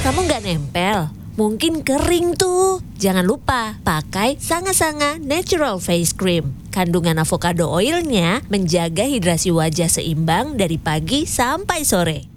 kamu nggak nempel? Mungkin kering tuh. Jangan lupa pakai Sanga-Sanga Natural Face Cream. Kandungan avocado oilnya menjaga hidrasi wajah seimbang dari pagi sampai sore.